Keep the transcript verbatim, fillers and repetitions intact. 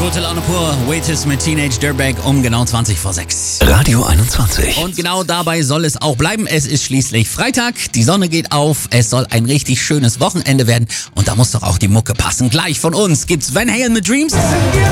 Gute Laune pur, Waitis mit Teenage Dirtbag um genau zwanzig vor sechs. Radio einundzwanzig. Und genau dabei soll es auch bleiben. Es ist schließlich Freitag, die Sonne geht auf, es soll ein richtig schönes Wochenende werden und da muss doch auch die Mucke passen. Gleich von uns gibt's Van Halen mit Dreams.